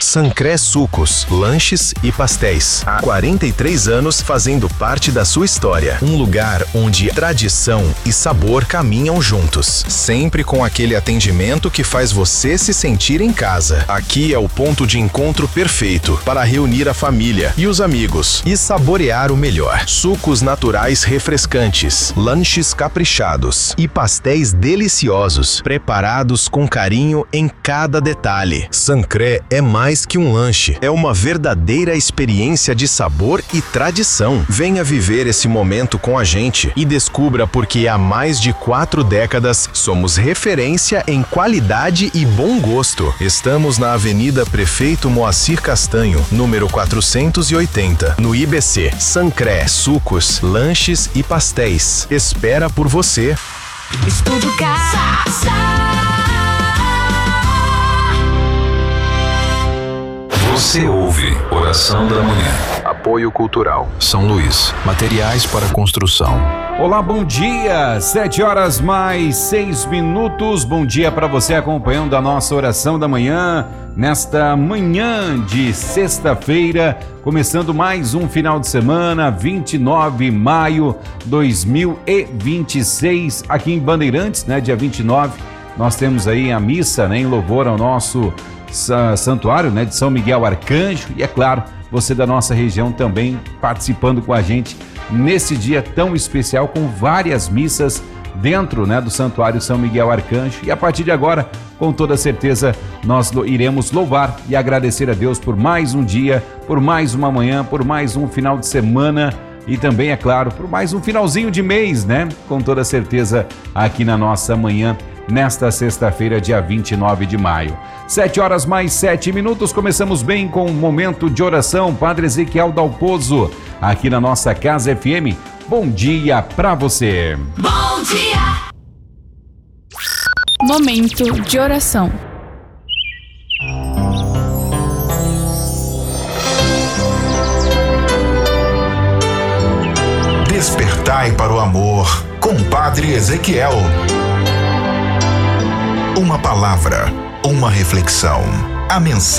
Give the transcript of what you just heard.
Sancré Sucos, lanches e pastéis. Há 43 anos fazendo parte da sua história. Um lugar onde tradição e sabor caminham juntos. Sempre com aquele atendimento que faz você se sentir em casa. Aqui é o ponto de encontro perfeito para reunir a família e os amigos e saborear o melhor. Sucos naturais refrescantes, lanches caprichados e pastéis deliciosos, preparados com carinho em cada detalhe. Sancré é mais que um lanche, é uma verdadeira experiência de sabor e tradição. Venha viver esse momento com a gente e descubra porque há mais de 4 décadas somos referência em qualidade e bom gosto. Estamos na Avenida Prefeito Moacir Castanho, número 480, no IBC. Sancré Sucos, lanches e pastéis. Espera por você. Estudo Casa. Você ouve Oração da Manhã. Apoio Cultural São Luís, materiais para construção. Olá, bom dia, 7h mais 6. Bom dia para você acompanhando a nossa Oração da Manhã, nesta manhã de sexta-feira, começando mais um final de semana, 29 de maio de 2026, aqui em Bandeirantes, né, dia 29, nós temos aí a missa, né, em louvor ao nosso santuário, né, de São Miguel Arcanjo, e é claro, você da nossa região também participando com a gente nesse dia tão especial, com várias missas dentro, né, do Santuário São Miguel Arcanjo. E a partir de agora, com toda certeza, nós iremos louvar e agradecer a Deus por mais um dia, por mais uma manhã, por mais um final de semana e também, é claro, por mais um finalzinho de mês, né? Com toda certeza, aqui na nossa manhã, nesta sexta-feira, dia 29 de maio. 7h mais 7, começamos bem com um momento de oração. Padre Ezequiel Dalpozo, aqui na nossa Casa FM. Bom dia pra você. Bom dia. Momento de oração. Despertai para o amor com Padre Ezequiel. Uma palavra, uma reflexão. A mensagem